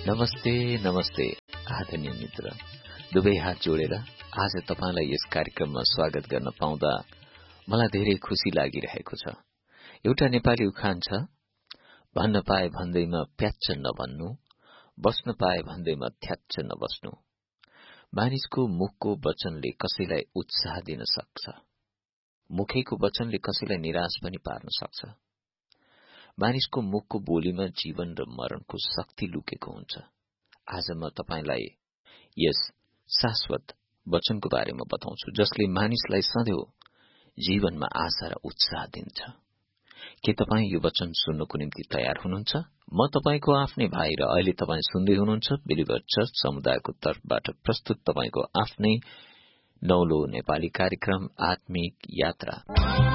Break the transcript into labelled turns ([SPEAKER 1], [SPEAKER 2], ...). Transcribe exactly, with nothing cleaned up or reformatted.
[SPEAKER 1] नमस्ते नमस्ते आदरणीय मित्र, दुवै हात जोडेर आज तपाईलाई यस कार्यक्रममा स्वागत गर्न पाउँदा मलाई धेरै खुशी लागिरहेको छ। एउटा नेपाली उखान छ, भन्न पाए भन्दैमा प्याच्च नभन्नु, बस्न पाए भन्दैमा थ्याच्च नबस्नु। मानिसको मुखको वचनले कसैलाई उत्साह दिन सक्छ, मुखैको वचनले कसैलाई निराश पनि पार्न सक्छ। मानिसको मुखको बोलीमा जीवन र मरणको शक्ति लुकेको हुन्छ। आज म तपाईलाई यस शाश्वत वचनको बारेमा बताउँछु, जसले मानिसलाई सधैँ जीवनमा आशा र उत्साह दिन्छ। के तपाई यो वचन सुन्नको निम्ति तयार हुनुहुन्छ? म तपाईको आफ्नै भाइ र अहिले तपाई सुन्दै हुनुहुन्छ बिलिभर चर्च समुदायको तर्फबाट प्रस्तुत तपाईको आफ्नै नौलो नेपाली कार्यक्रम आत्मिक यात्रा।